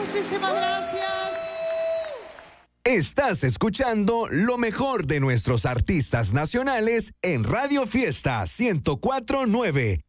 Muchísimas gracias. Estás escuchando lo mejor de nuestros artistas nacionales en Radio Fiesta 104.9,